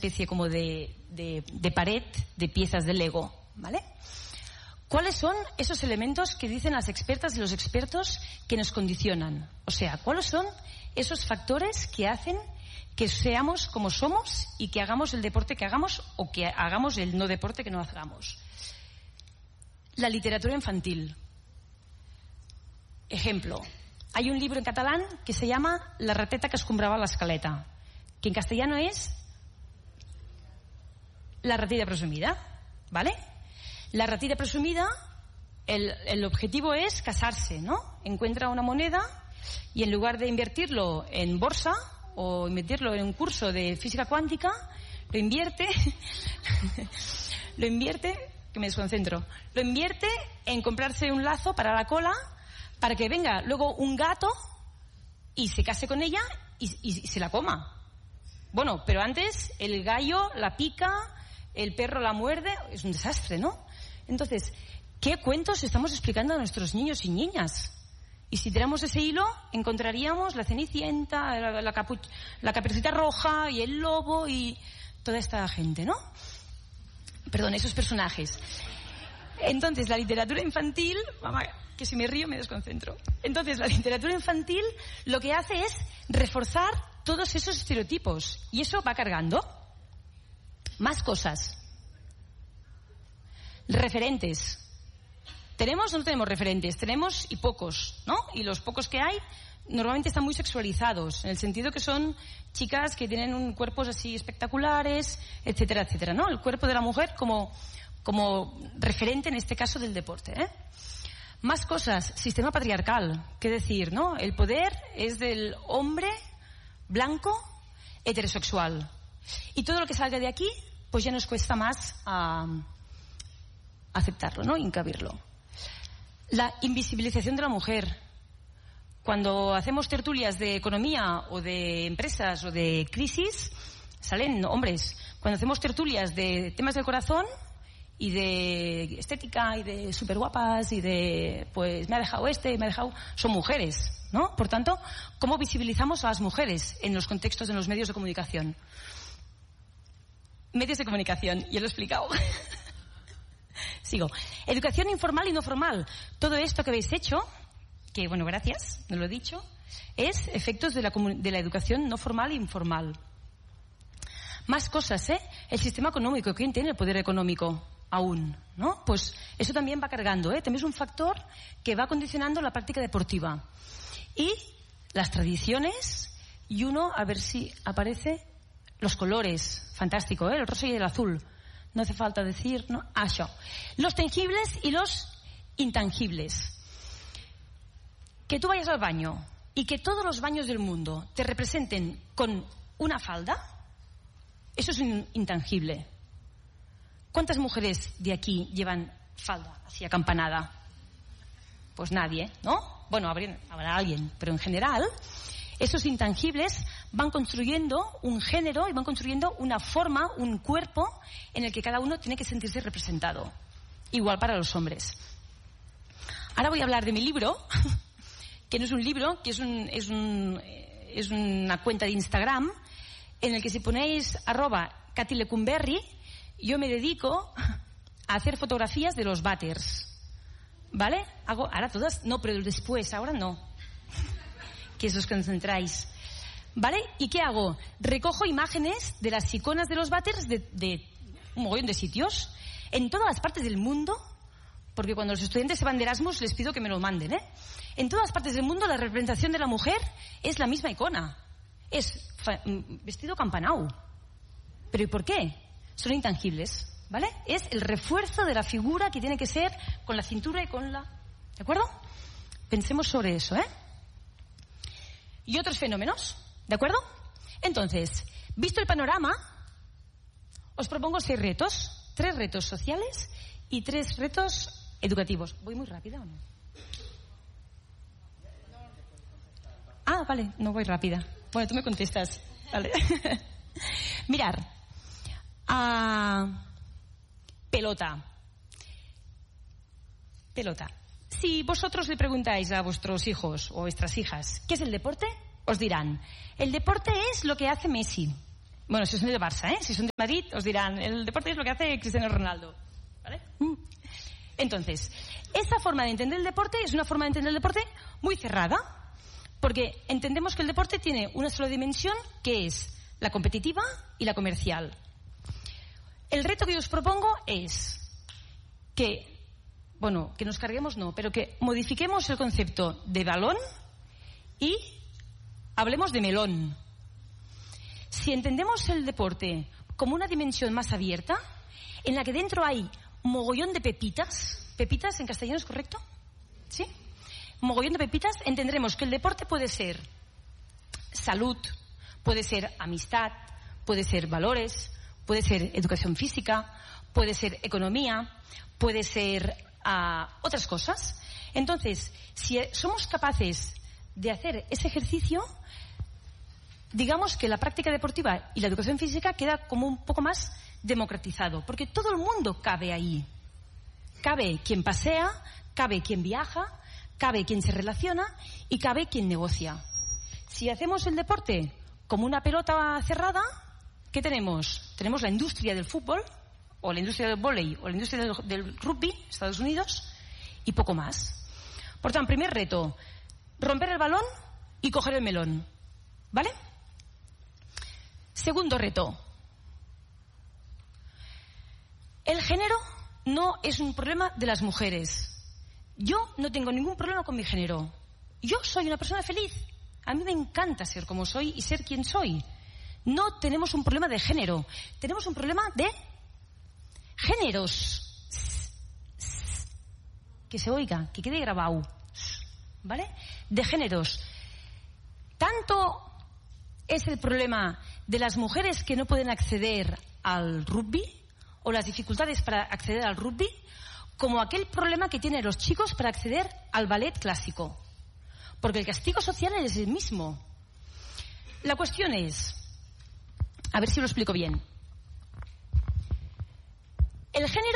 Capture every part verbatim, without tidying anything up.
especie como de, de, de pared de piezas de Lego, ¿vale? ¿Cuáles son esos elementos que dicen las expertas y los expertos que nos condicionan? O sea, ¿cuáles son esos factores que hacen que seamos como somos y que hagamos el deporte que hagamos o que hagamos el no deporte que no hagamos? La literatura infantil. Ejemplo, hay un libro en catalán que se llama La rateta que escombraba la escaleta, que en castellano es La ratita presumida, ¿vale? La ratita presumida, el, el objetivo es casarse, ¿no? Encuentra una moneda y en lugar de invertirlo en bolsa o invertirlo en un curso de física cuántica, lo invierte, lo invierte, que me desconcentro, lo invierte en comprarse un lazo para la cola para que venga luego un gato y se case con ella y, y, y se la coma. Bueno, pero antes el gallo la pica, el perro la muerde, es un desastre, ¿no? Entonces, ¿qué cuentos estamos explicando a nuestros niños y niñas? Y si tiramos ese hilo, encontraríamos la Cenicienta, la, la, capu- la Caperucita Roja y el lobo y toda esta gente, ¿no? Perdón, esos personajes. Entonces, la literatura infantil, mamá, que si me río me desconcentro. Entonces, la literatura infantil lo que hace es reforzar todos esos estereotipos y eso va cargando. Más cosas. Referentes. ¿Tenemos o no tenemos referentes? Tenemos y pocos, ¿no? Y los pocos que hay normalmente están muy sexualizados, en el sentido que son chicas que tienen un cuerpos así espectaculares, etcétera, etcétera, ¿no? El cuerpo de la mujer como, como referente en este caso del deporte, ¿eh? Más cosas. Sistema patriarcal. ¿Qué decir, no? El poder es del hombre blanco heterosexual. Y todo lo que salga de aquí, pues ya nos cuesta más uh, aceptarlo, ¿no? Incabirlo. La invisibilización de la mujer. Cuando hacemos tertulias de economía o de empresas o de crisis, salen hombres. Cuando hacemos tertulias de temas del corazón y de estética y de súper guapas y de, pues, me ha dejado este, me ha dejado... son mujeres, ¿no? Por tanto, ¿cómo visibilizamos a las mujeres en los contextos de los medios de comunicación? Medios de comunicación, ya lo he explicado. Sigo. Educación informal y no formal. Todo esto que habéis hecho, que bueno, gracias, no lo he dicho, es efectos de la, de la educación no formal e informal. Más cosas, ¿eh? El sistema económico. ¿Quién tiene el poder económico aún? ¿No? Pues eso también va cargando, ¿eh? También es un factor que va condicionando la práctica deportiva. Y las tradiciones, y uno, a ver si aparece, los colores. Fantástico, ¿eh? El rosa y el azul. No hace falta decir, ¿no? Ah, això. Los tangibles y los intangibles. Que tú vayas al baño y que todos los baños del mundo te representen con una falda, eso es un intangible. ¿Cuántas mujeres de aquí llevan falda así acampanada? Pues nadie, ¿no? Bueno, habrá, habrá alguien, pero en general esos intangibles van construyendo un género y van construyendo una forma, un cuerpo en el que cada uno tiene que sentirse representado. Igual para los hombres. Ahora voy a hablar de mi libro, que no es un libro, que es, un, es, un, es una cuenta de Instagram en el que si ponéis arroba Katy Lecumberri, yo me dedico a hacer fotografías de los váters. ¿Vale? Hago, ahora todas, no, pero después, ahora no. Que os concentráis. ¿Vale? ¿Y qué hago? Recojo imágenes de las iconas de los váters de, de un mogollón de sitios, en todas las partes del mundo, porque cuando los estudiantes se van de Erasmus les pido que me lo manden, ¿eh? En todas partes del mundo la representación de la mujer es la misma icona. Es fa- vestido campanao. ¿Pero y por qué? Son intangibles, ¿vale? Es el refuerzo de la figura que tiene que ser con la cintura y con la... ¿De acuerdo? Pensemos sobre eso, ¿eh? Y otros fenómenos, ¿de acuerdo? Entonces, visto el panorama, os propongo seis retos. Tres retos sociales y tres retos educativos. ¿Voy muy rápida o no? Ah, vale, no voy rápida. Bueno, tú me contestas. Vale. Mirar. Ah, pelota. Pelota. Si vosotros le preguntáis a vuestros hijos o vuestras hijas ¿qué es el deporte? Os dirán, el deporte es lo que hace Messi. Bueno, si son del Barça, ¿eh? Si son de Madrid, os dirán, el deporte es lo que hace Cristiano Ronaldo. ¿Vale? Entonces, esa forma de entender el deporte es una forma de entender el deporte muy cerrada, porque entendemos que el deporte tiene una sola dimensión, que es la competitiva y la comercial. El reto que yo os propongo es que, bueno, que nos carguemos no, pero que modifiquemos el concepto de balón y hablemos de melón. Si entendemos el deporte como una dimensión más abierta, en la que dentro hay mogollón de pepitas, pepitas en castellano es correcto, ¿sí? Mogollón de pepitas, entenderemos que el deporte puede ser salud, puede ser amistad, puede ser valores, puede ser educación física, puede ser economía, puede ser uh, otras cosas. Entonces, si somos capaces de hacer ese ejercicio, digamos que la práctica deportiva y la educación física queda como un poco más democratizado, porque todo el mundo cabe ahí. Cabe quien pasea, cabe quien viaja, cabe quien se relaciona y cabe quien negocia. Si hacemos el deporte como una pelota cerrada, ¿qué tenemos? Tenemos la industria del fútbol, o la industria del vóley, o la industria del, del rugby, Estados Unidos, y poco más. Por tanto, primer reto, romper el balón y coger el melón. ¿Vale? Segundo reto. El género no es un problema de las mujeres. Yo no tengo ningún problema con mi género. Yo soy una persona feliz. A mí me encanta ser como soy y ser quien soy. No tenemos un problema de género. Tenemos un problema de géneros. Que se oiga, que quede grabado. ¿Vale? De géneros. Tanto es el problema de las mujeres que no pueden acceder al rugby o las dificultades para acceder al rugby, como aquel problema que tienen los chicos para acceder al ballet clásico. Porque el castigo social es el mismo. La cuestión es, a ver si lo explico bien. El género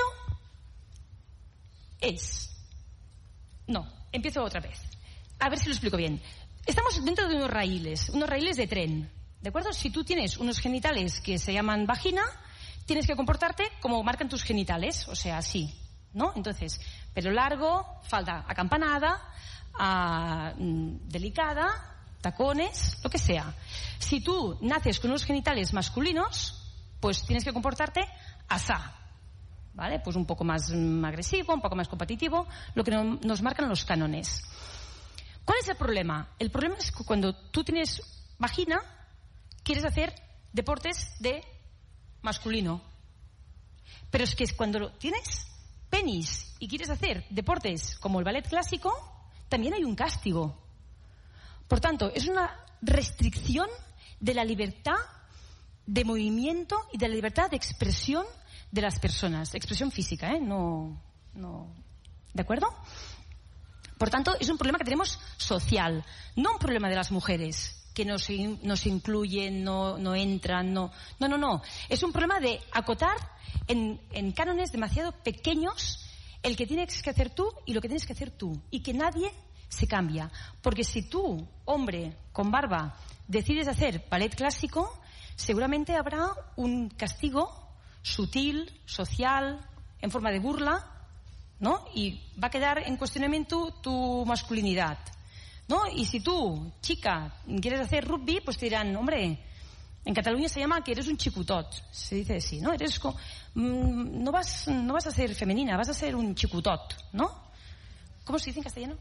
es... No, empiezo otra vez. A ver si lo explico bien. Estamos dentro de unos raíles, unos raíles de tren. ¿De acuerdo? Si tú tienes unos genitales que se llaman vagina, tienes que comportarte como marcan tus genitales, o sea, así, ¿no? Entonces, pelo largo, falda acampanada, a, mm, delicada, tacones, lo que sea. Si tú naces con unos genitales masculinos, pues tienes que comportarte asá, ¿vale? Pues un poco más mm, agresivo, un poco más competitivo, lo que no, nos marcan los cánones. ¿Cuál es el problema? El problema es que cuando tú tienes vagina, quieres hacer deportes de masculino. Pero es que cuando tienes penis y quieres hacer deportes como el ballet clásico, también hay un castigo. Por tanto, es una restricción de la libertad de movimiento y de la libertad de expresión de las personas. Expresión física, ¿eh? No, no. ¿De acuerdo? Por tanto, es un problema que tenemos social, no un problema de las mujeres, que no se, no se incluyen, no, no entran, no... No, no, no. Es un problema de acotar en, en cánones demasiado pequeños el que tienes que hacer tú y lo que tienes que hacer tú. Y que nadie se cambia. Porque si tú, hombre, con barba, decides hacer ballet clásico, seguramente habrá un castigo sutil, social, en forma de burla, ¿no? Y va a quedar en cuestionamiento tu masculinidad, ¿no? Y si tú, chica, quieres hacer rugby, pues te dirán, hombre, en Cataluña se llama que eres un chicutot, se dice así, ¿no? Eres co- mmm, no vas no vas a ser femenina, vas a ser un chicutot, ¿no? ¿Cómo se dice en castellano?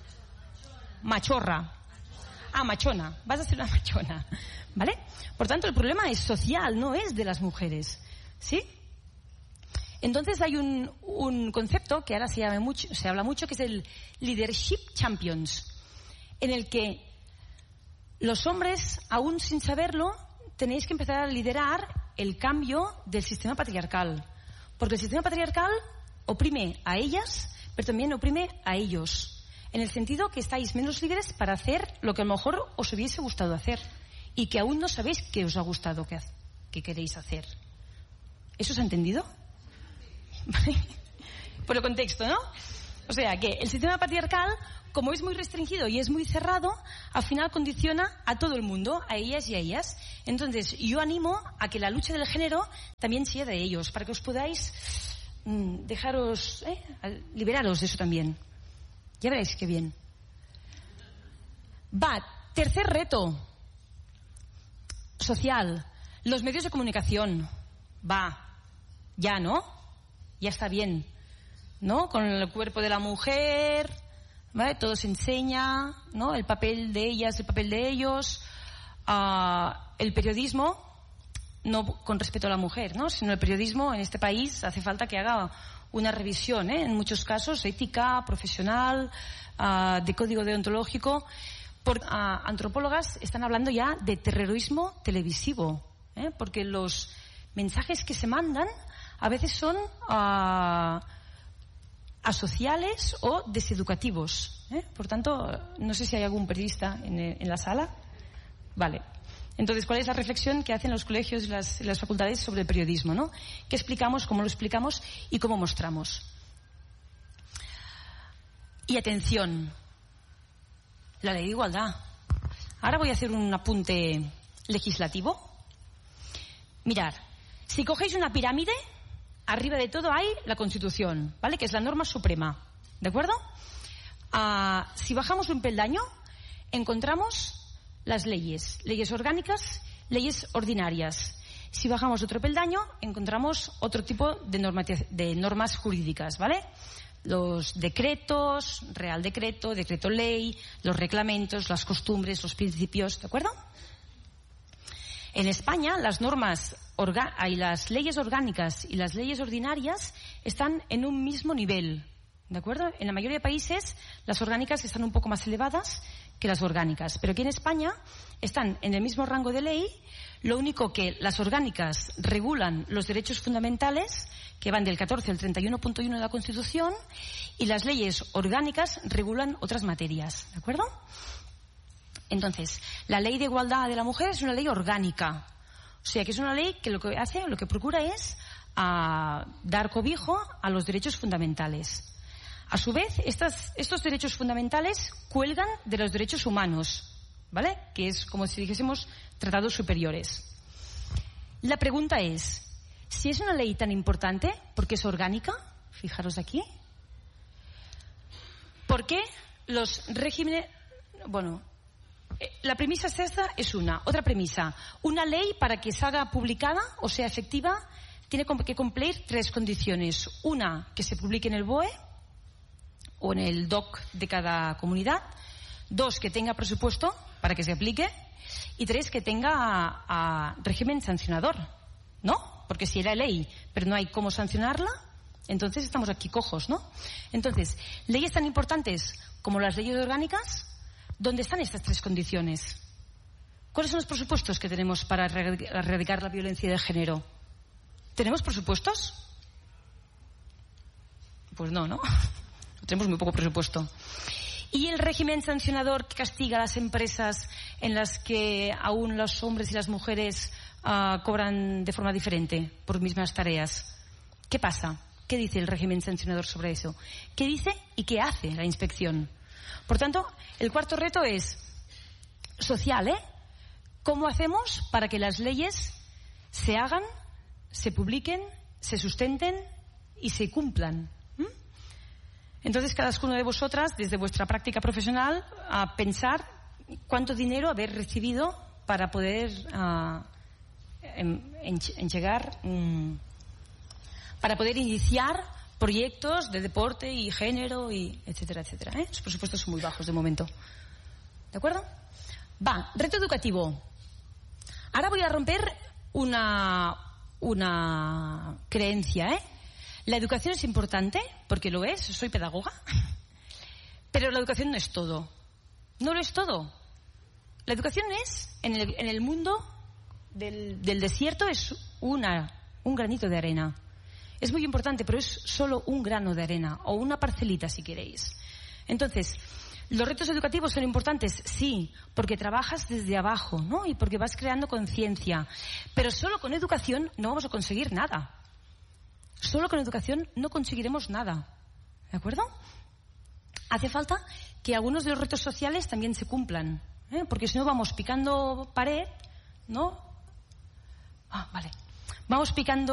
Machorra. Ah, machona, vas a ser una machona, ¿vale? Por tanto, el problema es social, no es de las mujeres, ¿sí? Entonces hay un, un concepto que ahora se, llama mucho, se habla mucho, que es el Leadership Champions, en el que los hombres, aún sin saberlo, tenéis que empezar a liderar el cambio del sistema patriarcal. Porque el sistema patriarcal oprime a ellas, pero también oprime a ellos. En el sentido que estáis menos libres para hacer lo que a lo mejor os hubiese gustado hacer y que aún no sabéis qué os ha gustado que, que queréis hacer. ¿Eso se ha entendido? Por el contexto, ¿no? O sea, que el sistema patriarcal, como es muy restringido y es muy cerrado, al final condiciona a todo el mundo, a ellas y a ellas. Entonces, yo animo a que la lucha del género también sea de ellos, para que os podáis mmm, dejaros, eh, liberaros de eso también. Ya veréis qué bien. Va, tercer reto social, los medios de comunicación. Va, ya, ¿no? Ya está bien, ¿no? Con el cuerpo de la mujer, ¿vale? Todo se enseña, ¿no? El papel de ellas, el papel de ellos, uh, el periodismo, no con respeto a la mujer, ¿no? Sino el periodismo en este país hace falta que haga una revisión, ¿eh? En muchos casos, ética, profesional, uh, de código deontológico. Por, uh, antropólogas están hablando ya de terrorismo televisivo, ¿eh? Porque los mensajes que se mandan a veces son uh, asociales o deseducativos, ¿eh? Por tanto, no sé si hay algún periodista en, en la sala. Vale. Entonces, ¿cuál es la reflexión que hacen los colegios y las, las facultades sobre el periodismo, ¿no? ¿Qué explicamos, cómo lo explicamos y cómo mostramos? Y atención, la ley de igualdad. Ahora voy a hacer un apunte legislativo. Mirad, si cogéis una pirámide, arriba de todo hay la Constitución, ¿vale? Que es la norma suprema, ¿de acuerdo? Uh, si bajamos un peldaño, encontramos las leyes, leyes orgánicas, leyes ordinarias. Si bajamos otro peldaño, encontramos otro tipo de, normati- de normas jurídicas, ¿vale? Los decretos, Real Decreto, Decreto Ley, los reglamentos, las costumbres, los principios, ¿de acuerdo? En España, las normas orga- y las leyes orgánicas y las leyes ordinarias están en un mismo nivel, ¿de acuerdo? En la mayoría de países, las orgánicas están un poco más elevadas que las orgánicas, pero aquí en España están en el mismo rango de ley. Lo único que las orgánicas regulan los derechos fundamentales, que van del catorce al treinta y uno punto uno de la Constitución, y las leyes orgánicas regulan otras materias, ¿de acuerdo? Entonces, la ley de igualdad de la mujer es una ley orgánica, o sea que es una ley que lo que hace, lo que procura es a, dar cobijo a los derechos fundamentales. A su vez, estas, estos derechos fundamentales cuelgan de los derechos humanos, ¿vale? Que es como si dijésemos tratados superiores. La pregunta es, si es una ley tan importante, ¿por qué es orgánica? Fijaros aquí. ¿Por qué los regímenes... Bueno, la premisa es esta, es una. Otra premisa, una ley para que se haga publicada o sea efectiva tiene que cumplir tres condiciones. Una, que se publique en el B O E o en el D O C de cada comunidad. Dos, que tenga presupuesto para que se aplique. Y tres, que tenga a, a régimen sancionador, ¿no? Porque si era ley, pero no hay cómo sancionarla, entonces estamos aquí cojos, ¿no? Entonces, leyes tan importantes como las leyes orgánicas, ¿dónde están estas tres condiciones? ¿Cuáles son los presupuestos que tenemos para erradicar la violencia de género? ¿Tenemos presupuestos? Pues no, ¿no? Tenemos muy poco presupuesto. ¿Y el régimen sancionador que castiga a las empresas en las que aún los hombres y las mujeres uh, cobran de forma diferente por mismas tareas? ¿Qué pasa? ¿Qué dice el régimen sancionador sobre eso? ¿Qué dice y qué hace la inspección? Por tanto, el cuarto reto es social, ¿eh? ¿Cómo hacemos para que las leyes se hagan, se publiquen, se sustenten y se cumplan? ¿Mm? Entonces, cada uno de vosotras, desde vuestra práctica profesional, a pensar cuánto dinero haber recibido para poder uh, en, en, en llegar, um, para poder iniciar proyectos de deporte y género, y etcétera, etcétera. ¿eh? Los presupuestos son muy bajos de momento. ¿De acuerdo? Va, reto educativo. Ahora voy a romper una, una creencia, ¿eh? La educación es importante, porque lo es, soy pedagoga, pero la educación no es todo. No lo es todo. La educación es, en el, en el mundo del, del desierto, es una, un granito de arena. Es muy importante, pero es solo un grano de arena, o una parcelita si queréis. Entonces, los retos educativos son importantes, sí, porque trabajas desde abajo, ¿no? Y porque vas creando conciencia. Pero solo con educación no vamos a conseguir nada. Solo con educación no conseguiremos nada. ¿De acuerdo? hace falta que algunos de los retos sociales también se cumplan, ¿eh? Porque si no vamos picando pared, ¿no? Ah, vale. Vamos picando